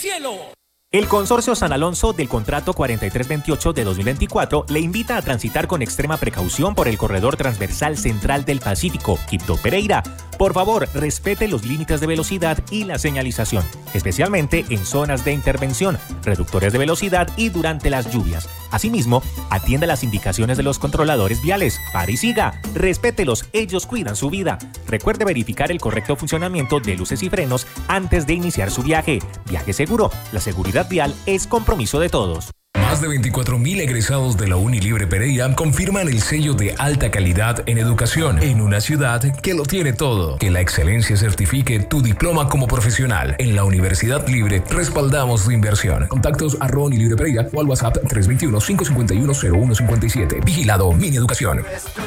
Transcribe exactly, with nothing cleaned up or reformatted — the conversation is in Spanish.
cielo. El Consorcio San Alonso del Contrato cuarenta y tres veintiocho de dos mil veinticuatro le invita a transitar con extrema precaución por el corredor transversal central del Pacífico, Quibdó-Pereira. Por favor, respete los límites de velocidad y la señalización, especialmente en zonas de intervención, reductores de velocidad y durante las lluvias. Asimismo, atienda las indicaciones de los controladores viales. Pare y siga. Respételos, ellos cuidan su vida. Recuerde verificar el correcto funcionamiento de luces y frenos antes de iniciar su viaje. Viaje seguro. La seguridad vial es compromiso de todos. Más de veinticuatro mil egresados de la Unilibre Pereira confirman el sello de alta calidad en educación en una ciudad que lo tiene todo. Que la excelencia certifique tu diploma como profesional. En la Universidad Libre respaldamos tu inversión. Contactos arroba Unilibre Pereira o al WhatsApp tres dos uno, cinco cinco uno, cero uno cinco siete. Vigilado Mini Educación.